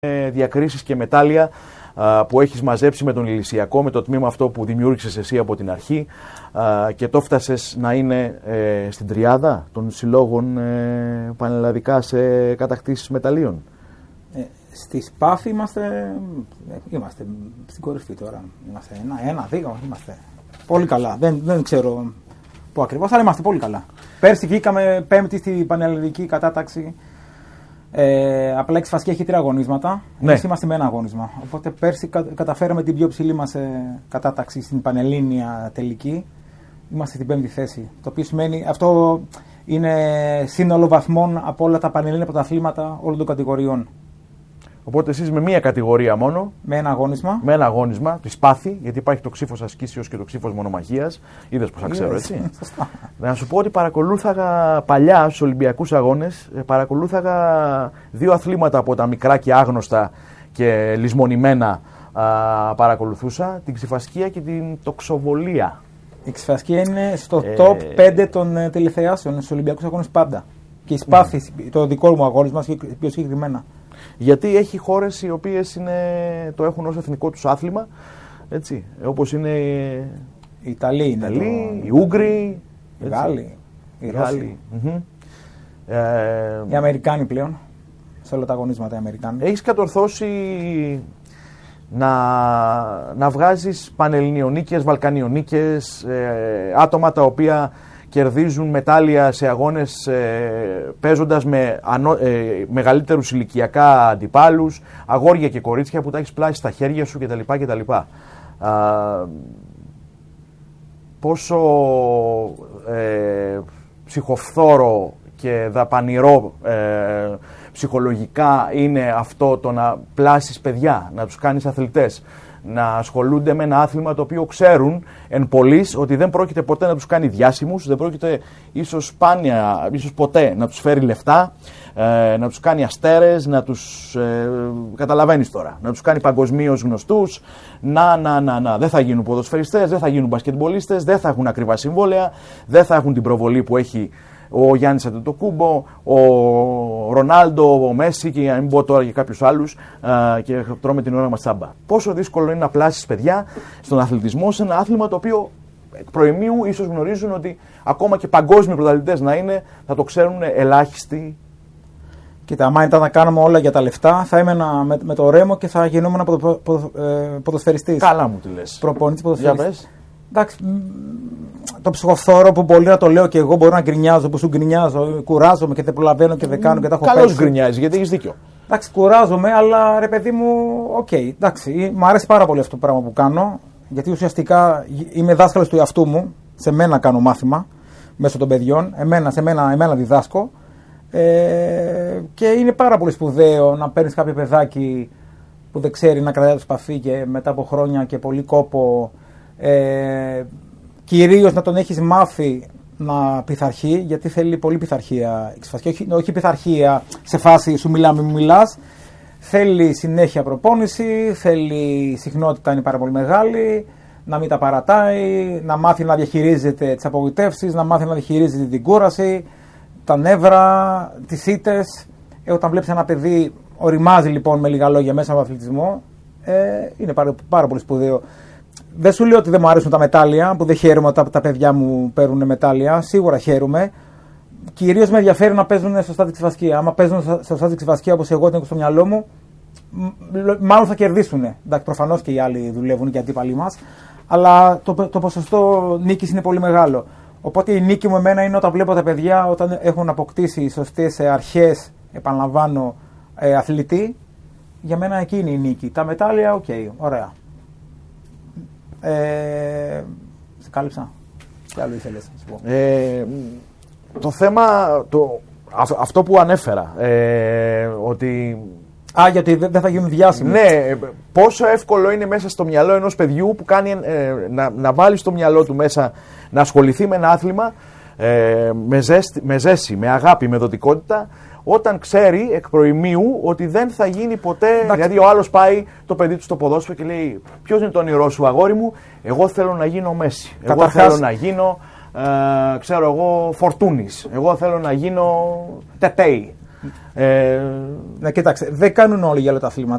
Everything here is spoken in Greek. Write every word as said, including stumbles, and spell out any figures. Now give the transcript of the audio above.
διακρίσεις και μετάλλια α, που έχεις μαζέψει με τον Ηλυσιακό, με το τμήμα αυτό που δημιούργησες εσύ από την αρχή α, και το φτάσες να είναι ε, στην τριάδα των συλλόγων ε, πανελλαδικά σε κατακτήσεις μεταλλίων. Ε, στη Σπάθη είμαστε, είμαστε στην κορυφή τώρα. Είμαστε ένα, ένα, δύο, είμαστε πολύ καλά. Δεν, δεν ξέρω πού ακριβώς, αλλά είμαστε πολύ καλά. Πέρσι βγήκαμε πέμπτη στην πανελλαδική κατάταξη. Ε, απλά η Εξφασκή έχει τρία αγωνίσματα. Ναι. Εμείς είμαστε με ένα αγώνισμα. Οπότε πέρσι κα, καταφέραμε την πιο ψηλή μας ε, κατάταξη στην πανελλήνια τελική. Είμαστε στην πέμπτη θέση. Το οποίο σημαίνει αυτό είναι σύνολο βαθμών από όλα τα πανελλήνια πρωταθλήματα όλων των κατηγοριών. Οπότε εσείς με μία κατηγορία μόνο. Με ένα αγώνισμα. Με ένα αγώνισμα, τη Σπάθη, γιατί υπάρχει το ξύφος ασκήσεως και το ξύφος μονομαχίας. Είδες πως θα ξέρω, έτσι. Να σου πω ότι παρακολούθαγα παλιά στους Ολυμπιακούς Αγώνες, παρακολούθαγα δύο αθλήματα από τα μικρά και άγνωστα και λησμονημένα α, παρακολουθούσα, την ξυφασκία και την τοξοβολία. Η ξυφασκία είναι στο ε... top πέντε των ε, τηλεθεάσεων στους Ολυμπιακούς Αγώνες πάντα. Και η Σπάθη, mm. το δικό μου αγώνισμα, πιο συγκεκριμένα. Γιατί έχει χώρες οι οποίες είναι, το έχουν ως εθνικό τους άθλημα, έτσι, όπως είναι οι Ιταλοί, οι, Ιταλοί, το... οι Ούγγροι, οι Γάλλοι, οι Ρώσοι, mm-hmm. ε... οι Αμερικάνοι πλέον, σε όλα τα αγωνίσματα οι Αμερικάνοι. Έχεις κατορθώσει να, να βγάζεις πανελληνιονίκες, βαλκανιονίκες, ε, άτομα τα οποία κερδίζουν μετάλλια σε αγώνες ε, παίζοντας με ανώ, ε, μεγαλύτερους ηλικιακά αντιπάλους, αγόρια και κορίτσια που τα έχεις πλάσει στα χέρια σου κτλ. κτλ. Α, πόσο ε, ψυχοφθόρο και δαπανηρό ε, ψυχολογικά είναι αυτό το να πλάσεις παιδιά, να τους κάνεις αθλητές, να ασχολούνται με ένα άθλημα το οποίο ξέρουν εν πολλοίς ότι δεν πρόκειται ποτέ να τους κάνει διάσημους, δεν πρόκειται ίσως σπάνια, ίσως ποτέ να τους φέρει λεφτά, ε, να τους κάνει αστέρες, να τους, ε, καταλαβαίνεις τώρα, να τους κάνει παγκοσμίως γνωστούς, να, να, να, να, δεν θα γίνουν ποδοσφαιριστές, δεν θα γίνουν μπασκετμπολίστες, δεν θα έχουν ακριβά συμβόλαια, δεν θα έχουν την προβολή που έχει ο Γιάννης Αντετοκούμπο, ο Ρονάλντο, ο Μέση και για να μην πω τώρα και κάποιους άλλους α, και τρώμε την ώρα μας τσάμπα. Πόσο δύσκολο είναι να πλάσεις παιδιά στον αθλητισμό σε ένα άθλημα το οποίο εκ προημίου ίσως γνωρίζουν ότι ακόμα και παγκόσμιοι πρωταθλητές να είναι, θα το ξέρουν ελάχιστοι. Κοίτα, άμα ήταν να κάνουμε όλα για τα λεφτά, θα έμενα με, με το Ρέμο και θα γινόμουν ποδο, ποδο, ε, ποδοσφαιριστής. Καλά μου τη λες. Προπονητής ποδοσφαιριστής. Εντάξει, το ψυχοφθόρο που μπορεί να το λέω και εγώ, μπορώ να γκρινιάζω, που σου γκρινιάζω, κουράζομαι και δεν προλαβαίνω και δεν κάνω και τα έχω πέσει. Καλώς γκρινιάζεις, γιατί έχεις δίκιο. Εντάξει, κουράζομαι, αλλά ρε παιδί μου, οκ, okay, εντάξει, μου αρέσει πάρα πολύ αυτό το πράγμα που κάνω, γιατί ουσιαστικά είμαι δάσκαλος του εαυτού μου, σε μένα κάνω μάθημα, μέσω των παιδιών, εμένα, σε μένα, εμένα διδάσκω, ε, και είναι πάρα πολύ σπουδαίο να παίρνεις κάποιο παιδάκι που δεν ξέρει να κρατάει το σπαθί και μετά από χρόνια και πολύ κόπο. Ε, κυρίως να τον έχεις μάθει να πειθαρχεί, γιατί θέλει πολύ πειθαρχία. Όχι, όχι πειθαρχία σε φάση σου μιλάμε, μου μιλάς. Θέλει συνέχεια προπόνηση, θέλει συχνότητα είναι πάρα πολύ μεγάλη, να μην τα παρατάει, να μάθει να διαχειρίζεται τις απογοητεύσεις, να μάθει να διαχειρίζεται την κούραση, τα νεύρα, τις ήττες. Ε, όταν βλέπεις ένα παιδί οριμάζει λοιπόν με λίγα λόγια μέσα από αθλητισμό, ε, είναι πάρα, πάρα πολύ σπουδαίο. Δεν σου λέω ότι δεν μου αρέσουν τα μετάλλια, που δεν χαίρομαι όταν τα παιδιά μου παίρνουν μετάλλια. Σίγουρα χαίρομαι. Κυρίως με ενδιαφέρει να παίζουν σωστά τη ξυφασκία. Άμα παίζουν σωστά τη ξυφασκία όπως εγώ την έχω στο μυαλό μου, μάλλον θα κερδίσουν. Εντάξει, προφανώς και οι άλλοι δουλεύουν και οι αντίπαλοι μας. Αλλά το, το ποσοστό νίκης είναι πολύ μεγάλο. Οπότε η νίκη μου εμένα είναι όταν βλέπω τα παιδιά όταν έχουν αποκτήσει σωστές αρχές, επαναλαμβάνω, ε, αθλητή. Για μένα εκείνη η νίκη. Τα μετάλλια, οκ, okay, ωραία. Ε, σε κάλυψα. Τι άλλο ήθελες να σου πω. Ε, το θέμα, το, αυτό που ανέφερα, ε, ότι... Α, γιατί δεν θα γίνουν διάσημοι. Ναι, πόσο εύκολο είναι μέσα στο μυαλό ενός παιδιού που κάνει, ε, να, να βάλει στο μυαλό του μέσα να ασχοληθεί με ένα άθλημα ε, με, ζέστη, με ζέση, με αγάπη, με δοτικότητα, όταν ξέρει εκ προημίου ότι δεν θα γίνει ποτέ. Εντάξει. Δηλαδή, ο άλλος πάει το παιδί του στο ποδόσφαιρο και λέει: ποιος είναι το όνειρό σου, αγόρι μου? Εγώ θέλω να γίνω Μέση. Εγώ Καταρχάς... θέλω να γίνω, ε, ξέρω εγώ, Φορτούνης. Εγώ θέλω να γίνω Τετέι. Ε... Ναι, κοιτάξτε, δεν κάνουν όλοι για όλα τα αθλήματα.